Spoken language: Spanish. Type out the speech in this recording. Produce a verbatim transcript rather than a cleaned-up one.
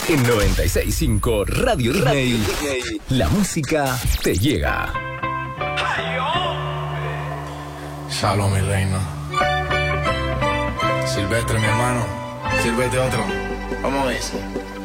En noventa y seis punto cinco Radio Disney, la música te llega. Shalom, mi reina. Silvestre, mi hermano. Sírvete otro. ¿Cómo es?